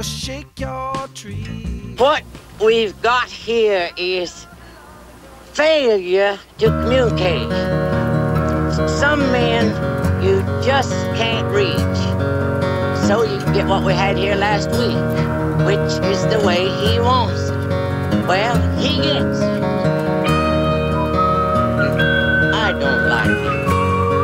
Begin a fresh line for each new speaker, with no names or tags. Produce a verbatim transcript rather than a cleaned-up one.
Shake your tree.
What we've got here is failure to communicate. Some men you just can't reach. So you get what we had here last week, which is the way he wants it. Well, he gets it. I don't like it.